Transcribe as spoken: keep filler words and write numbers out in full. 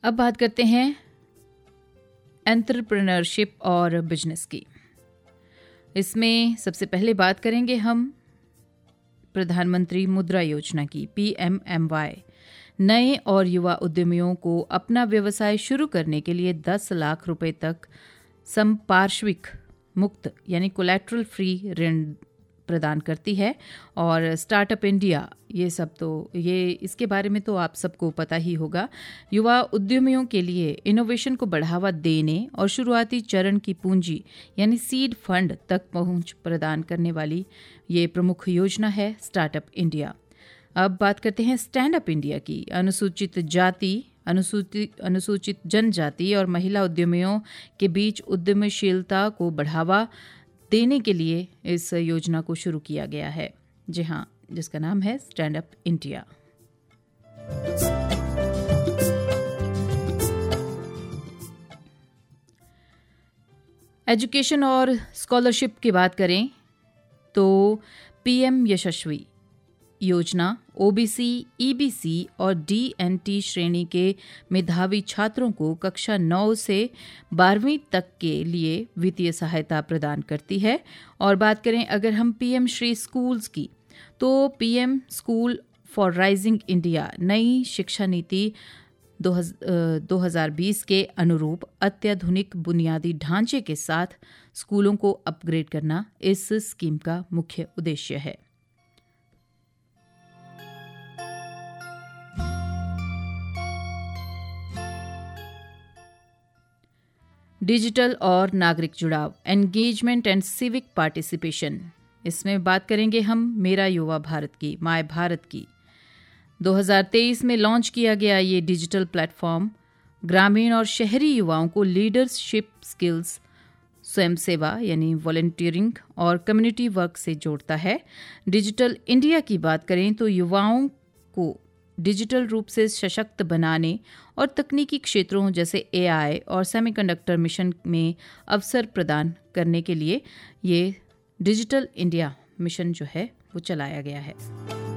अब बात करते हैं एंटरप्रेन्योरशिप और बिजनेस की। इसमें सबसे पहले बात करेंगे हम प्रधानमंत्री मुद्रा योजना की, पी एम एम वाई। नए और युवा उद्यमियों को अपना व्यवसाय शुरू करने के लिए दस लाख रुपए तक संपार्श्विक मुक्त यानी कोलैटरल फ्री ऋण प्रदान करती है। और स्टार्टअप इंडिया, ये सब तो ये इसके बारे में तो आप सबको पता ही होगा। युवा उद्यमियों के लिए इनोवेशन को बढ़ावा देने और शुरुआती चरण की पूंजी यानी सीड फंड तक पहुंच प्रदान करने वाली ये प्रमुख योजना है स्टार्टअप इंडिया। अब बात करते हैं स्टैंड अप इंडिया की। अनुसूचित जाति, अनुसूचित अनुसूचित जनजाति और महिला उद्यमियों के बीच उद्यमशीलता को बढ़ावा देने के लिए इस योजना को शुरू किया गया है, जी हाँ, जिसका नाम है स्टैंड अप इंडिया। एजुकेशन और स्कॉलरशिप की बात करें तो पीएम यशस्वी योजना ओबीसी, ईबीसी और डीएनटी श्रेणी के मेधावी छात्रों को कक्षा नौ से बारहवीं तक के लिए वित्तीय सहायता प्रदान करती है। और बात करें अगर हम पीएम श्री स्कूल्स की, तो PM school for rising India नई शिक्षा नीति दो हज़ार बीस के अनुरूप अत्याधुनिक बुनियादी ढांचे के साथ स्कूलों को अपग्रेड करना इस स्कीम का मुख्य उद्देश्य है। डिजिटल और नागरिक जुड़ाव, एंगेजमेंट एंड सिविक पार्टिसिपेशन, इसमें बात करेंगे हम मेरा युवा भारत की, माय भारत की। दो हज़ार तेईस में लॉन्च किया गया ये डिजिटल प्लेटफॉर्म ग्रामीण और शहरी युवाओं को लीडरशिप स्किल्स, स्वयं सेवा यानी वॉलंटियरिंग और कम्युनिटी वर्क से जोड़ता है। डिजिटल इंडिया की बात करें तो युवाओं को डिजिटल रूप से सशक्त बनाने और तकनीकी क्षेत्रों जैसे एआई और सेमीकंडक्टर मिशन में अवसर प्रदान करने के लिए ये डिजिटल इंडिया मिशन जो है वो चलाया गया है।